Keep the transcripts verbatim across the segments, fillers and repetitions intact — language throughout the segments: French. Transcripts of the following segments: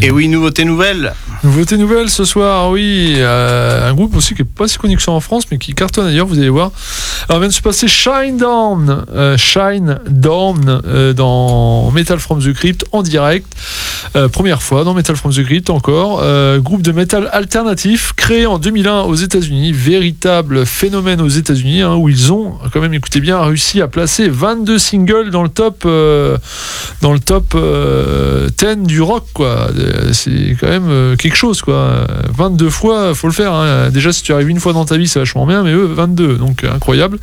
Et oui, nouveauté nouvelle. Nouveauté nouvelle ce soir, oui. Euh, un groupe aussi qui n'est pas si connu que ça en France, mais qui cartonne ailleurs, vous allez voir. Alors, vient de se passer Shinedown. Euh, Shinedown euh, dans Metal from the Crypt en direct. Euh, première fois dans Metal from the Crypt encore. Euh, groupe de métal alternatif créé en deux mille un aux États-Unis. Véritable phénomène aux États-Unis, hein, où ils ont, quand même, écoutez bien, réussi à placer vingt-deux singles dans le top, euh, dans le top euh, dix du rock, quoi. C'est quand même euh, quelque chose, quoi. vingt-deux fois, faut le faire, hein. Déjà, si tu arrives une fois dans ta vie, c'est vachement bien, mais eux, vingt-deux, donc incroyable.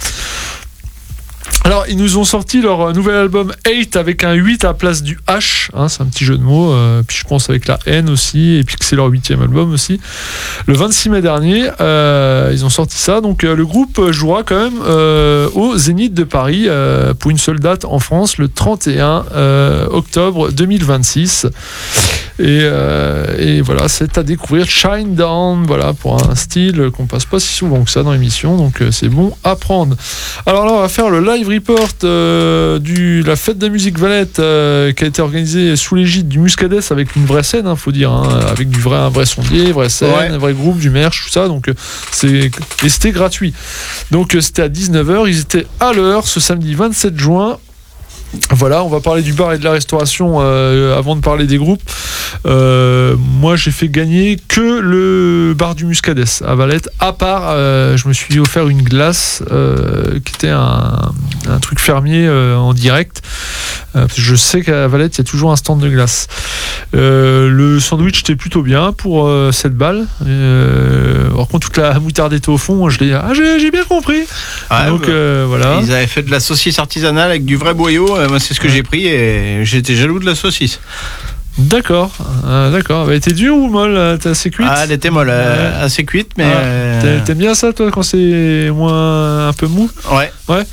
Alors, ils nous ont sorti leur nouvel album huit avec un huit à la place du H, hein, c'est un petit jeu de mots, euh, puis je pense avec la N aussi, et puis que c'est leur huitième album aussi. Le vingt-six mai dernier, euh, ils ont sorti ça, donc euh, le groupe jouera quand même euh, au Zénith de Paris euh, pour une seule date en France, le trente et un euh, octobre deux mille vingt-six. Et, euh, et voilà, c'est à découvrir. Shinedown, voilà, pour un style qu'on passe pas si souvent que ça dans l'émission, donc euh, c'est bon à prendre. Alors là, on va faire le live report euh, de la fête de la musique Valette euh, qui a été organisée sous l'égide du Muscadès avec une vraie scène, hein, faut dire, hein, avec du vrai, un vrai sondier, vraie scène, ouais. Un vrai groupe, du merch, tout ça, donc euh, c'est, et c'était gratuit. Donc euh, c'était à dix-neuf heures, ils étaient à l'heure ce samedi vingt-sept juin. Voilà, on va parler du bar et de la restauration euh, avant de parler des groupes. Euh, moi, j'ai fait gagner que le bar du Muscadès à Valette. À part, euh, je me suis offert une glace euh, qui était un, un truc fermier euh, en direct. Euh, parce que je sais qu'à Valette, il y a toujours un stand de glace. Euh, le sandwich était plutôt bien pour euh, sept balles. Euh, par contre, toute la moutarde était au fond. Je l'ai, ah, j'ai, j'ai bien compris. Ah, donc, bah, euh, voilà. Ils avaient fait de la saucisse artisanale avec du vrai boyau. Moi, c'est ce que j'ai pris et j'étais jaloux de la saucisse. D'accord, euh, d'accord. Elle était dure ou molle? T'es assez cuite? Ah, elle était molle, euh, ouais. Assez cuite, mais. Ah, t'aimes bien ça, toi, quand c'est moins un peu mou? Ouais. Ouais.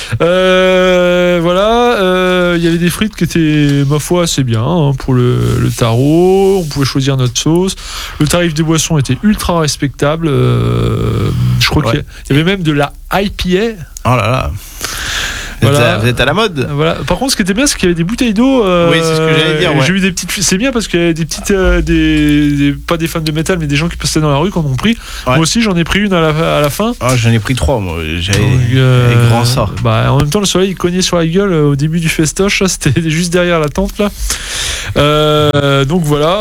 Euh, voilà. Il euh, y avait des frites qui étaient, ma foi, assez bien hein, pour le, le tarot. On pouvait choisir notre sauce. Le tarif des boissons était ultra respectable. Euh, je crois ouais. qu'il y avait même de la I P A. Oh là là. Voilà. Vous êtes à la mode. Voilà. Par contre, ce qui était bien, c'est qu'il y avait des bouteilles d'eau. Euh, oui, c'est ce que j'allais dire. Ouais. J'ai eu des petites. C'est bien parce qu'il y avait des petites, euh, des, des, pas des fans de métal, mais des gens qui passaient dans la rue qui en ont pris. Ouais. Moi aussi, j'en ai pris une à la, à la fin. Ah, j'en ai pris trois. Moi, j'avais euh, les grands sorts. Bah, en même temps, le soleil il cognait sur la gueule euh, au début du festoche. Là, c'était juste derrière la tente là. Euh, donc voilà.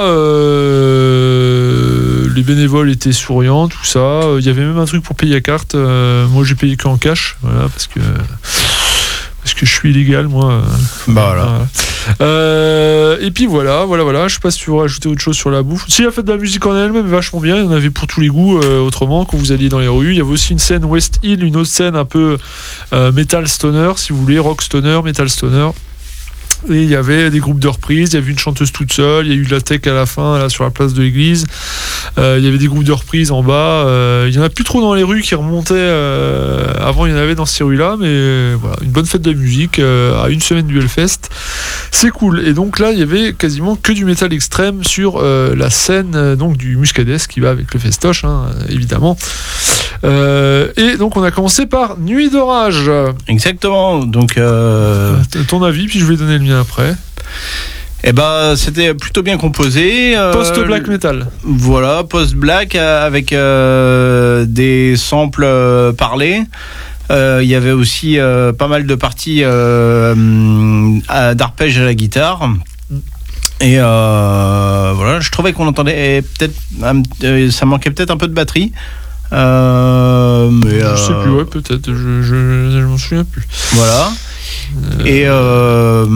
Euh, les bénévoles étaient souriants, tout ça. Il y avait même un truc pour payer à carte. Euh, moi, j'ai payé qu'en cash, voilà, parce que. Parce que je suis illégal, moi. Bah voilà. voilà. Euh, et puis voilà, voilà, voilà. Je sais pas si tu veux rajouter autre chose sur la bouffe. Si la fête de la musique en elle-même est vachement bien, il y en avait pour tous les goûts. Euh, autrement, quand vous alliez dans les rues, il y avait aussi une scène West Hill, une autre scène un peu euh, metal stoner, si vous voulez, rock stoner, metal stoner. Et il y avait des groupes de reprises, il y avait une chanteuse toute seule, il y a eu de la tech à la fin, là, sur la place de l'église. Euh, il y avait des groupes de reprises en bas. Euh, il y en a plus trop dans les rues qui remontaient. Euh, avant, il y en avait dans ces rues-là, mais voilà, une bonne fête de la musique euh, à une semaine du Hellfest. C'est cool. Et donc là, il y avait quasiment que du métal extrême sur euh, la scène euh, donc du Muscadès qui va avec le festoche, hein, évidemment. Euh, et donc, on a commencé par Nuit d'orage. Exactement. Donc, euh... ton avis, puis je vais donner le mien après. Eh ben, c'était plutôt bien composé. Euh, Post-black metal. Voilà, post-black euh, avec euh, des samples euh, parlés. Il euh, y avait aussi euh, pas mal de parties euh, à, d'arpège à la guitare. Et euh, voilà, je trouvais qu'on entendait peut-être, euh, ça manquait peut-être un peu de batterie. Euh, mais, je sais plus, ouais, peut-être. Je, je, je m'en souviens plus. Voilà. Euh... Et euh,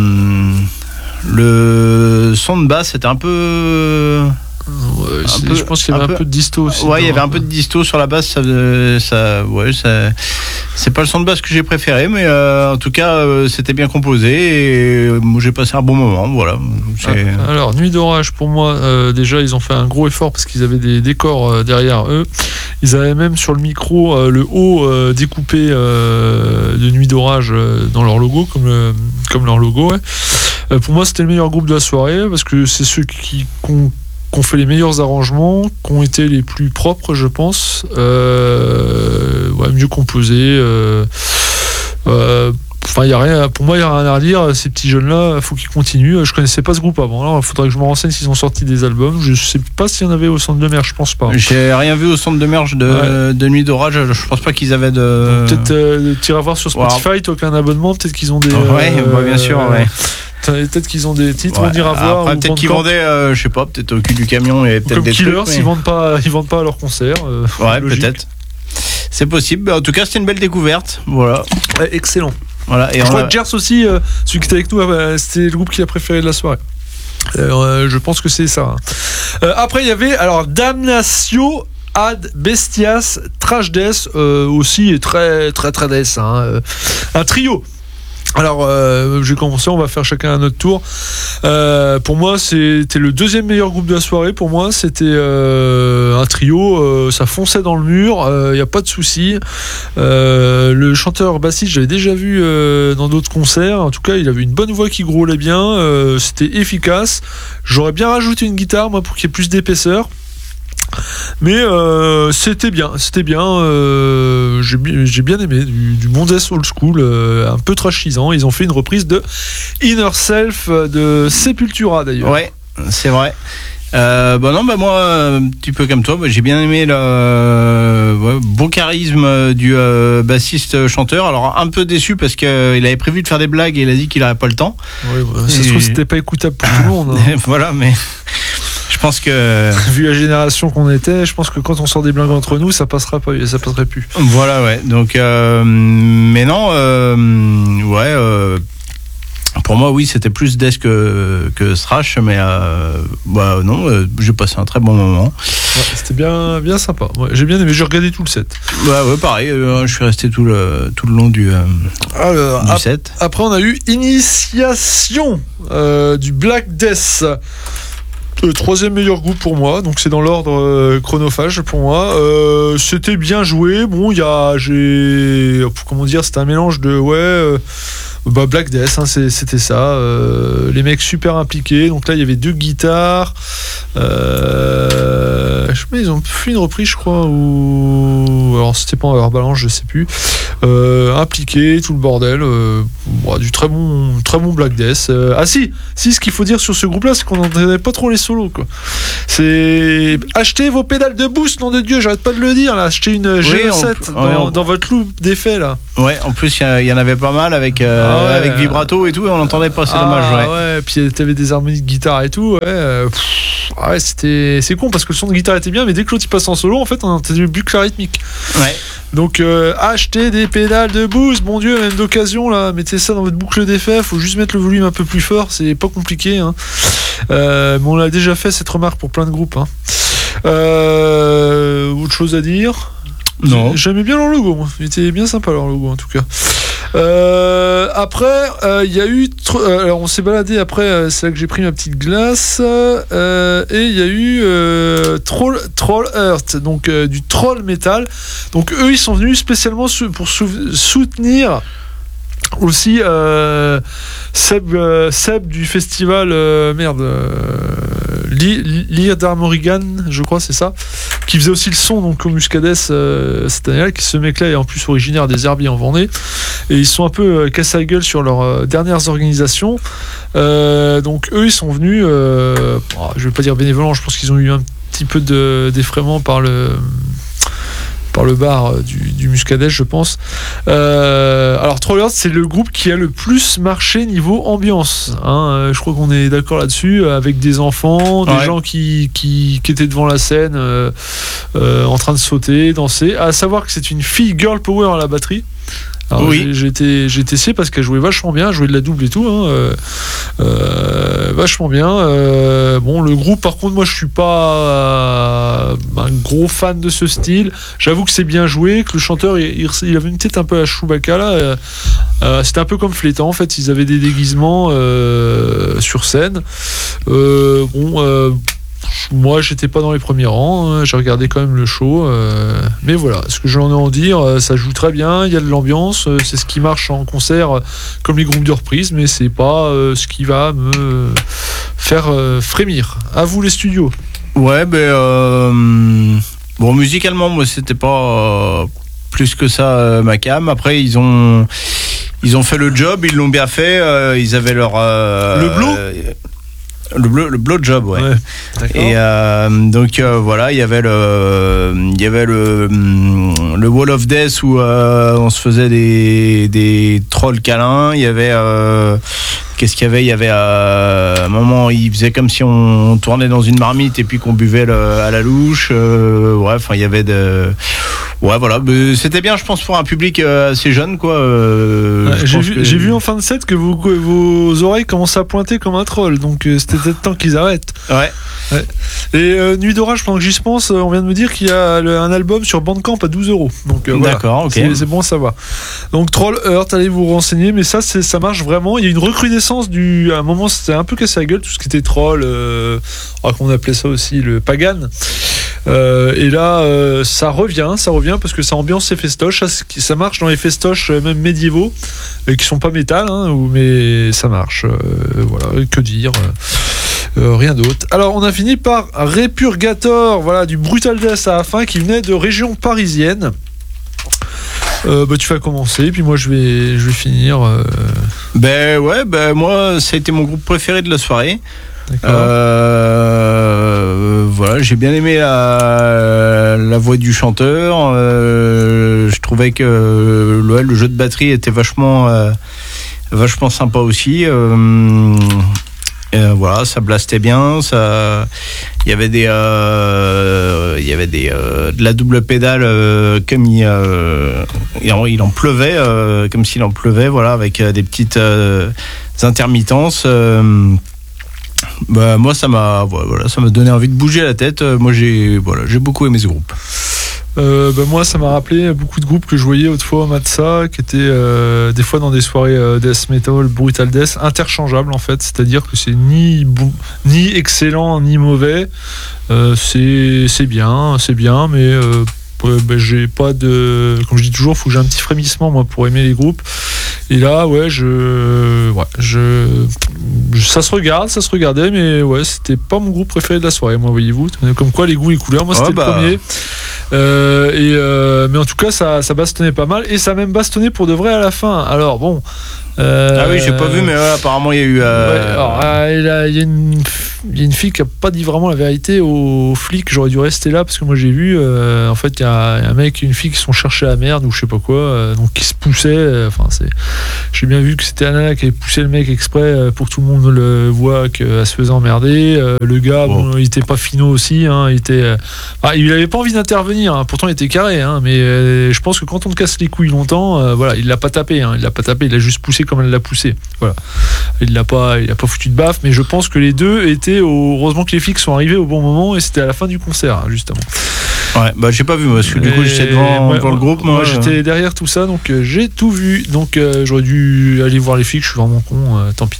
le son de basse était un peu. Ouais, un peu je pense qu'il y avait un peu, un peu de disto aussi. Ouais, il y avait un peu de disto sur la basse. Ça, ça, ouais, ça, c'est pas le son de basse que j'ai préféré, mais euh, en tout cas, euh, c'était bien composé et euh, moi j'ai passé un bon moment. Voilà. C'est... Ah, alors, Nuit d'orage, pour moi, euh, déjà, ils ont fait un gros effort parce qu'ils avaient des décors euh, derrière eux. Ils avaient même sur le micro euh, le haut euh, découpé euh, de Nuit d'orage euh, dans leur logo, comme, le, comme leur logo. Ouais. Euh, pour moi, c'était le meilleur groupe de la soirée parce que c'est ceux qui ont qui ont fait les meilleurs arrangements, qui ont été les plus propres, je pense, euh, ouais, mieux composés. Euh, euh, Enfin, y a rien, pour moi, il n'y a rien à redire. Ces petits jeunes-là, il faut qu'ils continuent. Je ne connaissais pas ce groupe avant. Alors, il faudrait que je me renseigne s'ils ont sorti des albums. Je ne sais pas s'il y en avait au Centre de Merge, je pense pas. J'ai rien vu au Centre de Merge de, ouais. de Nuit d'Orage. Je pense pas qu'ils avaient de. Donc, peut-être euh, tu iras voir sur Spotify, wow. Toi qui as un abonnement, peut-être qu'ils ont des. Ouais, euh, bah, bien sûr, ouais. Peut-être qu'ils ont des titres, ouais. On ira Après, voir. Peut-être qu'ils vendaient, euh, je sais pas, peut-être au cul du camion et peut-être comme des Killers, trucs. Mais... ils vendent pas, ils vendent pas à leur concert. Euh, ouais, logique. Peut-être. C'est possible. En tout cas, c'était une belle découverte. Voilà. Ouais, excellent. Voilà. Et je on crois a... que Gers aussi, euh, celui qui était avec nous, euh, c'était le groupe qu'il a préféré de la soirée. Euh, je pense que c'est ça. Hein. Euh, après, il y avait alors Damnatio Ad Bestias Trash Death, euh, aussi très très très death. Hein, euh, un trio. Alors, euh, j'ai commencé, on va faire chacun un autre tour. Euh, pour moi, c'était le deuxième meilleur groupe de la soirée. Pour moi, c'était euh, un trio. Euh, ça fonçait dans le mur. Il euh, n'y a pas de souci. Euh, le chanteur bassiste, j'avais déjà vu euh, dans d'autres concerts. En tout cas, il avait une bonne voix qui grôlait bien. Euh, c'était efficace. J'aurais bien rajouté une guitare, moi, pour qu'il y ait plus d'épaisseur. Mais euh, c'était bien, c'était bien. Euh, j'ai, j'ai bien aimé du, du bon death old school, euh, un peu trashisant. Ils ont fait une reprise de Inner Self de Sepultura d'ailleurs. Ouais, c'est vrai. Euh, bah non, bah moi, un petit peu comme toi, bah, j'ai bien aimé le euh, ouais, beau charisme du euh, bassiste chanteur. Alors un peu déçu parce qu'il euh, avait prévu de faire des blagues et il a dit qu'il n'avait pas le temps. Ouais, bah, ça se trouve c'était pas écoutable pour tout le monde. Hein. Voilà, mais. Je pense que vu la génération qu'on était, je pense que quand on sort des blagues entre nous, ça passera pas, ça passerait plus. Voilà, ouais. Donc, euh, mais non, euh, ouais. Euh, pour moi, oui, c'était plus death que que thrash, mais euh, bah non, euh, j'ai passé un très bon moment. Ouais, c'était bien, bien sympa. Ouais, j'ai bien aimé. J'ai regardé tout le set. Ouais, ouais, pareil. Euh, je suis resté tout le tout le long du, euh, Alors, du ap- set. Après, on a eu Initiation euh, du Black Death. Le troisième meilleur groupe pour moi, donc c'est dans l'ordre euh, chronophage pour moi. Euh, c'était bien joué. Bon, il y a, j'ai, comment dire, c'était un mélange de ouais, euh, bah Black Death, hein, c'est, c'était ça. Euh, les mecs super impliqués. Donc là, il y avait deux guitares. Euh, je sais pas, ils ont fait une reprise, je crois, ou alors c'était pas en heure balance, je sais plus. Euh, impliqués, tout le bordel. Euh, bon, du très bon, très bon Black Death. Euh, ah si, si, ce qu'il faut dire sur ce groupe-là, c'est qu'on n'entendait pas trop les solos, quoi. C'est achetez vos pédales de boost, nom de Dieu, j'arrête pas de le dire là. Achetez une G E sept oui, dans, ouais, dans votre loop d'effet là. Ouais, en plus il y, y en avait pas mal avec euh, ah ouais, avec vibrato et tout, et on l'entendait pas, c'est ah dommage. Ouais. Ouais, puis t'avais des harmonies de guitare et tout. Ouais, euh, pff, ouais, c'était c'est con parce que le son de guitare était bien, mais dès que l'autre il passe en solo, en fait, on entendait plus que la rythmique. Ouais. Donc euh, achetez des pédales de boost, bon Dieu, même d'occasion là, mettez ça dans votre boucle d'effet, faut juste mettre le volume un peu plus fort, c'est pas compliqué. Hein. Euh, mais on l'a déjà fait cette remarque pour plein de groupes. Hein. Euh, autre chose à dire? Non. J'aimais bien leur logo, moi. Il était bien sympa leur logo en tout cas. Euh, après, il euh, y a eu. Tr- euh, alors on s'est baladé après, euh, c'est là que j'ai pris ma petite glace. Euh, et il y a eu euh, Troll, Troll Earth, donc euh, du troll metal. Donc eux, ils sont venus spécialement sou- pour sou- soutenir. Aussi euh, Seb, euh, Seb du festival euh, merde euh, Lear d'Armorigan, je crois c'est ça, qui faisait aussi le son donc au Muscadès euh, cette année-là. Ce mec-là est en plus originaire des Herbiers en Vendée et ils sont un peu euh, cassés la gueule sur leurs euh, dernières organisations. Euh, donc eux ils sont venus, euh, oh, je vais pas dire bénévolement, je pense qu'ils ont eu un petit peu de, d'effraiement par le par le bar du, du Muscadès, je pense. Euh, alors, Trollers, c'est le groupe qui a le plus marché niveau ambiance. Hein, je crois qu'on est d'accord là-dessus, avec des enfants, des ouais. gens qui, qui, qui étaient devant la scène, euh, euh, en train de sauter, danser. À savoir que c'est une fille girl power à la batterie. Alors, oui. j'ai, j'ai, été, j'ai été essayé parce qu'elle jouait vachement bien, elle jouait de la double et tout, hein, euh, euh, vachement bien. Euh, bon, le groupe, par contre, moi je suis pas euh, un gros fan de ce style. J'avoue que c'est bien joué, que le chanteur il, il, il avait une tête un peu à Chewbacca là. Euh, euh, c'était un peu comme Flétan en fait, ils avaient des déguisements euh, sur scène. Euh, bon. Euh, Moi, j'étais pas dans les premiers rangs, hein, j'ai regardé quand même le show, euh, mais voilà, ce que j'en ai à en dire, ça joue très bien, il y a de l'ambiance, c'est ce qui marche en concert, comme les groupes de reprise, mais c'est pas euh, ce qui va me faire euh, frémir. À vous les studios. Ouais, ben euh, bon, musicalement, moi, c'était pas euh, plus que ça euh, ma cam. Après, ils ont ils ont fait le job, ils l'ont bien fait. Euh, ils avaient leur euh, le blow. Euh, le blow, le blow job, ouais. ouais Et euh, donc euh, voilà, il y avait le, il y avait le, le Wall of Death où euh, on se faisait des, des trolls câlins. Il y avait, euh, qu'est-ce qu'il y avait Il y avait euh, un moment, il faisait comme si on tournait dans une marmite et puis qu'on buvait le, à la louche. Euh, ouais, enfin il y avait de, ouais voilà, mais c'était bien, je pense, pour un public assez jeune, quoi. Euh, ouais, j'ai vu, que... j'ai vu en fin de set que vos, vos oreilles commençaient à pointer comme un troll, donc euh, c'était peut-être temps qu'ils arrêtent. Ouais. ouais. Et euh, Nuit d'orage, pendant que j'y pense, on vient de me dire qu'il y a le, un album sur Bandcamp à douze euros. Donc euh, voilà. D'accord, ok. C'est, c'est bon à savoir. Donc Troll Heart, allez vous renseigner, mais ça, c'est, ça marche vraiment. Il y a une recrudescence du. À un moment, c'était un peu cassé la gueule, tout ce qui était troll, euh, alors qu'on appelait ça aussi le pagan. Euh, et là, euh, ça revient, ça revient parce que ça ambiance les festoches. Ça, ça marche dans les festoches euh, même médiévaux, euh, qui sont pas métal, hein, ou, mais ça marche. Euh, voilà, que dire. Euh, rien d'autre. Alors, on a fini par Repurgator, voilà, du Brutal Death à la fin, qui venait de région parisienne. Euh, bah, tu vas commencer, puis moi je vais, je vais finir. Euh... Ben ouais, ben moi, ça a été mon groupe préféré de la soirée. D'accord. Euh, voilà, j'ai bien aimé la, la voix du chanteur. Euh, je trouvais que le, le jeu de batterie était vachement, euh, vachement sympa aussi. Euh, Euh, voilà, ça blastait bien, ça, il y avait des, euh, il y avait des, euh, de la double pédale euh, comme il, euh, il, en, il en pleuvait, euh, comme s'il en pleuvait, voilà, avec euh, des petites euh, intermittences. Euh, bah, moi, ça m'a, voilà, ça m'a donné envie de bouger la tête. Moi, j'ai, voilà, j'ai beaucoup aimé ce groupe. Euh, bah moi ça m'a rappelé beaucoup de groupes que je voyais autrefois au Matza, qui étaient euh, des fois dans des soirées euh, death metal, brutal death, interchangeables en fait, c'est-à-dire que c'est ni bon, ni excellent ni mauvais, euh, c'est c'est bien, c'est bien, mais euh, ouais, bah, j'ai pas de, comme je dis toujours, faut que j'ai un petit frémissement moi pour aimer les groupes. Et là, ouais, je, ouais, je, ça se regarde, ça se regardait, mais ouais, c'était pas mon groupe préféré de la soirée, moi, voyez-vous. Comme quoi, les goûts et couleurs, moi, c'était oh bah. le premier. Euh, et euh, mais en tout cas, ça, ça bastonnait pas mal, et ça a même bastonné pour de vrai à la fin. Alors bon. Euh, ah oui, j'ai pas vu, mais ouais, apparemment il y a eu. Euh... Ouais, alors, euh, il y a une, il y a une fille qui a pas dit vraiment la vérité aux flics. J'aurais dû rester là parce que moi j'ai vu. Euh, en fait, il y, y a un mec et une fille qui sont cherchés à la merde ou je sais pas quoi, euh, donc qui se poussaient. Enfin, c'est. J'ai bien vu que c'était Anna qui avait poussé le mec exprès pour que tout le monde le voit qu'elle se faisait emmerder. Euh, le gars, bon, bon, il était pas finot aussi. Hein, il était. Euh, ah, il avait pas envie d'intervenir. Hein, pourtant, il était carré. Hein, mais euh, je pense que quand on te casse les couilles longtemps, euh, voilà, il l'a pas tapé. Hein, il l'a pas tapé. Il a juste poussé comme elle l'a poussé. Voilà. Il l'a pas, il a pas foutu de baffe, mais je pense que les deux étaient au... heureusement que les flics sont arrivés au bon moment et c'était à la fin du concert, justement. Ouais, bah j'ai pas vu moi, parce que du coup j'étais devant, ouais, devant le groupe. Moi, moi j'étais derrière tout ça, donc euh, j'ai tout vu. Donc euh, j'aurais dû aller voir les flics, je suis vraiment con, euh, tant pis.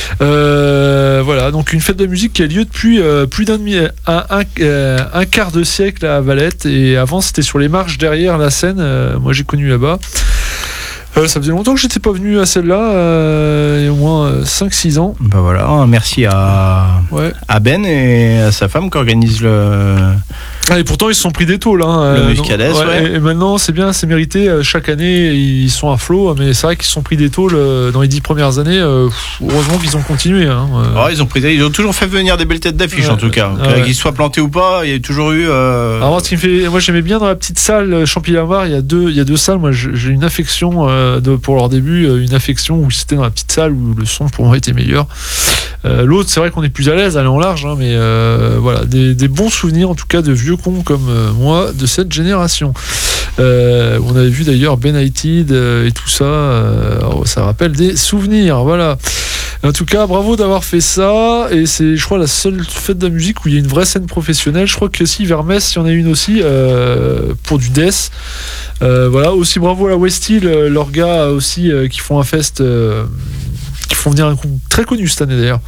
Euh, voilà, donc une fête de musique qui a lieu depuis euh, plus d'un demi, un, un, euh, un quart de siècle à Valette, et avant c'était sur les marches derrière la scène. Euh, moi j'ai connu là-bas. Euh, ça faisait longtemps que j'étais pas venu à celle-là, euh, il y a au moins euh, cinq six ans. Bah voilà, merci à, ouais. à Ben et à sa femme qui organise le... Ah, et pourtant ils se sont pris des tôles. Hein, le Muscadès, ouais, ouais. Et, et maintenant c'est bien, c'est mérité. Chaque année ils sont à flot, mais c'est vrai qu'ils se sont pris des tôles dans les dix premières années. Euh, heureusement qu'ils ont continué. Hein. Ouais, ils ont pris, ils ont toujours fait venir des belles têtes d'affiche ouais. en tout cas. Ah, ouais. Qu'ils soient plantés ou pas, il y a toujours eu. Euh... Alors, ce qui me fait, moi j'aimais bien dans la petite salle Champy-Lamar, il y a deux, il y a deux salles. Moi j'ai une affection euh, de, pour leur début, une affection où c'était dans la petite salle où le son pour moi était meilleur. Euh, l'autre, c'est vrai qu'on est plus à l'aise, aller en large, hein, mais euh, voilà, des, des bons souvenirs en tout cas de vieux cons comme euh, moi de cette génération. Euh, on avait vu d'ailleurs Benighted euh, et tout ça, euh, ça rappelle des souvenirs, voilà. En tout cas, bravo d'avoir fait ça, et c'est, je crois, la seule fête de la musique où il y a une vraie scène professionnelle. Je crois que si vers Metz, il y en a une aussi euh, pour du death. Euh, voilà, aussi bravo à la Westhill, euh, leurs gars aussi euh, qui font un fest. Euh, qui font venir un groupe très connu cette année d'ailleurs.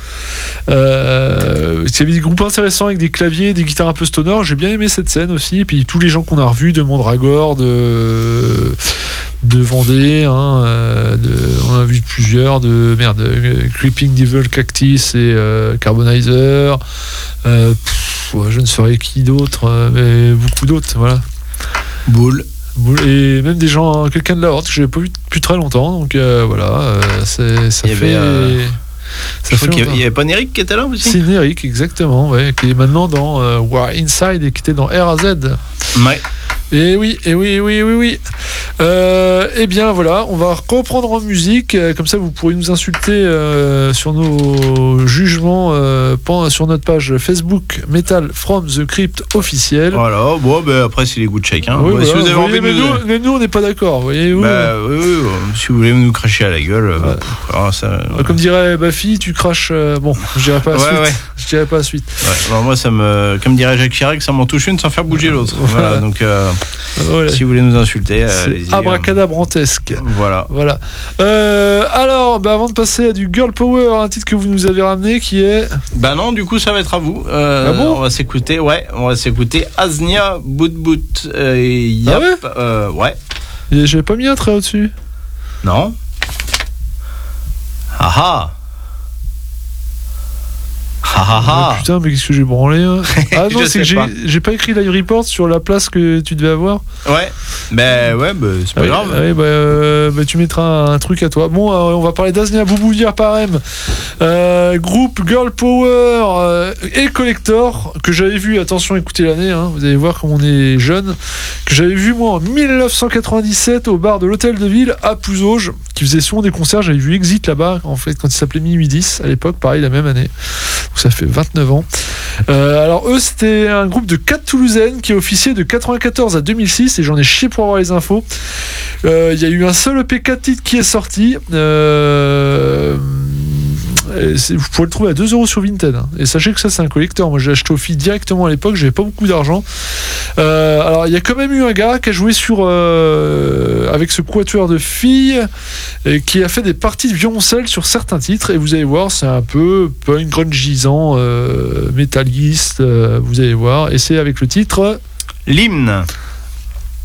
Euh, il y avait des groupes intéressants avec des claviers, des guitares un peu stoner. J'ai bien aimé cette scène aussi. Et puis tous les gens qu'on a revus de Mandragore, de, de Vendée, hein, de, on a vu plusieurs, de merde, de Creeping Devil Cactus et euh, Carbonizer. Euh, pff, ouais, je ne saurais qui d'autre, mais beaucoup d'autres, voilà. Boule. Et même des gens, quelqu'un de la Horde que je n'avais pas vu depuis très longtemps. Donc euh, voilà, euh, c'est, ça Il y fait. avait, euh, ça je fait crois qu'il longtemps. n'y avait pas Néric qui était là aussi. C'est Néric, exactement, ouais, qui est maintenant dans euh, War Inside et qui était dans R A Z. Ouais. Et oui, et oui, oui, oui, oui. Euh, eh bien voilà, on va reprendre en musique, euh, comme ça vous pourrez nous insulter euh, sur nos jugements euh, pen- sur notre page Facebook Metal from the Crypt officiel. Voilà, bon, ben après c'est les goûts de chacun. Oui, Bah, voilà, si vous avez vous envie voyez, de mais, nous. nous, mais nous, on n'est pas d'accord, vous voyez. oui. Bah, oui, oui, oui. Si vous voulez nous cracher à la gueule, bah, Ouais. pff, alors ça. Euh, Comme dirait Bafi, tu craches. euh, bon, je dirais pas la Ouais, suite. ouais. Je dirais pas la suite. Ouais, bah, moi, ça me, comme dirait Jacques Chirac, ça m'en touche une sans faire bouger l'autre. Voilà. Voilà, donc euh, Voilà. si vous voulez nous insulter, C'est allez-y. abracadabrantesque. Voilà. Voilà. Euh, alors, bah, avant de passer à du Girl Power, un titre que vous nous avez ramené qui est. Bah non, du coup, ça va être à vous. Euh, Ah bon on va s'écouter, ouais, on va s'écouter Aznia Boot Boot. Euh, Ah yep, ouais euh, ouais. J'avais pas mis un trait au-dessus. Non. Ah ah. Ah ah Ah, ah. putain, mais qu'est-ce que j'ai branlé hein. Ah non, Je c'est que sais j'ai, pas. j'ai pas écrit live report sur la place que tu devais avoir. Ouais. Ben ouais, bah, c'est pas Ouais, grave. ouais, bah, euh, bah, tu mettras un truc à toi. Bon, euh, on va parler d'Aznia Bouboulière Parem, euh, groupe Girl Power euh, et Collector que j'avais vu. Attention, écoutez l'année. Hein, vous allez voir comme on est jeune. Que j'avais vu moi en dix-neuf cent quatre-vingt-dix-sept au bar de l'Hôtel de Ville à Pouzauges, qui faisait souvent des concerts. J'avais vu Exit là-bas en fait quand il s'appelait Minuit dix à l'époque, pareil la même année. Donc ça fait vingt-neuf ans. Euh, alors eux, c'était un groupe de quatre Toulousaines qui a officié de quatre-vingt-quatorze à deux mille six et j'en ai chié pour avoir les infos. Il euh, y a eu un seul E P quatre titres qui est sorti. Euh, et c'est- vous pouvez le trouver à deux euros sur Vinted. Hein. Et sachez que ça, c'est un collector. Moi, j'ai acheté au filles directement à l'époque. J'avais pas beaucoup d'argent. Euh, alors, il y a quand même eu un gars qui a joué sur euh, avec ce quatuor de filles et qui a fait des parties de violoncelle sur certains titres. Et vous allez voir, c'est un peu punk grungisant, euh, métalliste. Euh, vous allez voir. Et c'est avec le titre. L'hymne.